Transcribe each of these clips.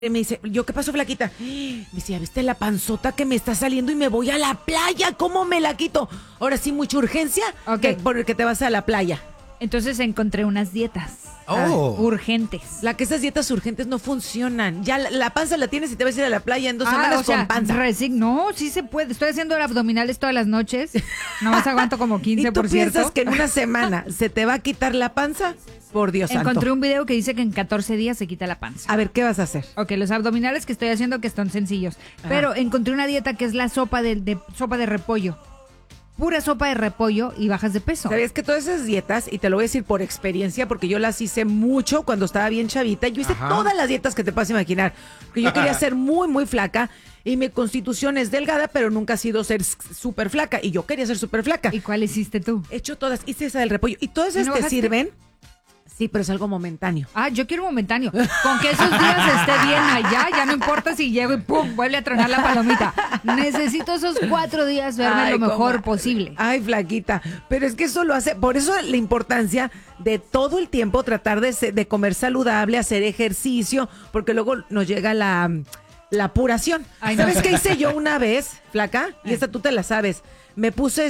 Me dice, ¿yo qué pasó, flaquita? Me dice, ¿ya viste la panzota que me está saliendo y me voy a la playa? ¿Cómo me la quito? Ahora sí, mucha urgencia porque te vas a la playa. Entonces encontré unas dietas urgentes. Que esas dietas urgentes no funcionan. Ya la panza la tienes y te vas a ir a la playa en 2 semanas con panza. No, sí se puede. Estoy haciendo abdominales todas las noches. Nomás aguanto como 15%. ¿Y tú piensas que en una semana se te va a quitar la panza? Por Dios santo. Encontré un video que dice que en 14 días se quita la panza. A ver, ¿qué vas a hacer? Ok, los abdominales que estoy haciendo que están sencillos. Ajá. Pero encontré una dieta que es la sopa sopa de repollo. Pura sopa de repollo y bajas de peso. ¿Sabías que todas esas dietas, y te lo voy a decir por experiencia, porque yo las hice mucho cuando estaba bien chavita, yo hice todas las dietas que te puedas imaginar, porque yo quería ser muy, muy flaca, y mi constitución es delgada, pero nunca ha sido ser súper flaca, y yo quería ser súper flaca. ¿Y cuál hiciste tú? He hecho todas, hice esa del repollo, y todas esas te sirven. Sí, pero es algo momentáneo. Yo quiero momentáneo. Con que esos días esté bien allá, ya no importa si llego y ¡pum! Vuelve a tronar la palomita. Necesito esos 4 días verme lo mejor posible. Ay, flaquita. Pero es que eso lo hace, por eso la importancia de todo el tiempo tratar de comer saludable, hacer ejercicio, porque luego nos llega la apuración. ¿Sabes qué hice yo una vez, flaca? Y esta tú te la sabes. Me puse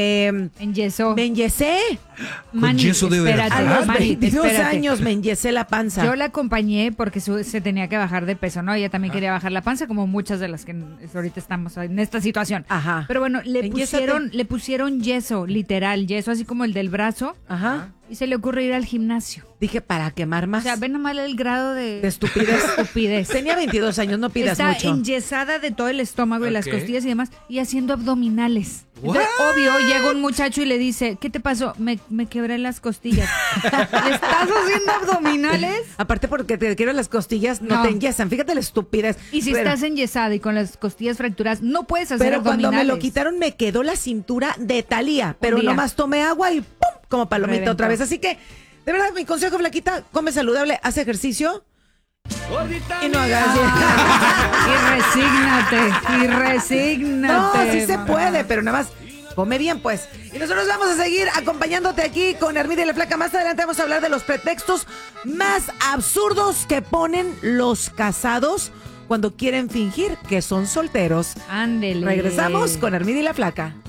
enyesó. Me enyesé. ¿Con yeso de verdad? A los 22 años me enyesé la panza. Yo la acompañé porque se tenía que bajar de peso, ¿no? Ella también quería bajar la panza, como muchas de las que ahorita estamos en esta situación. Ajá. Pero bueno, le pusieron yeso, literal, yeso así como el del brazo. Ajá. Y se le ocurre ir al gimnasio. Dije, para quemar más. O sea, ven nomás el grado de estupidez. Tenía 22 años, no pidas mucho. Está enyesada de todo el estómago y las costillas y demás, y haciendo abdominales. Entonces, obvio, llega un muchacho y le dice, ¿qué te pasó? Me quebré las costillas. ¿Le estás haciendo abdominales? Aparte porque te quiero las costillas, no te enyesan. Fíjate la estupidez. Y si estás enyesada y con las costillas fracturadas, no puedes hacer abdominales. Pero cuando me lo quitaron, me quedó la cintura de Thalía. Pero nomás tomé agua y ¡pum! Como palomita otra vez. Así que, de verdad, mi consejo, flaquita, come saludable, haz ejercicio. Y no hagas. Y resígnate. No, sí se puede, pero nada más come bien, pues. Y nosotros vamos a seguir acompañándote aquí con Armida y la Flaca. Más adelante vamos a hablar de los pretextos más absurdos que ponen los casados cuando quieren fingir que son solteros. Ándele. Regresamos con Armida y la Flaca.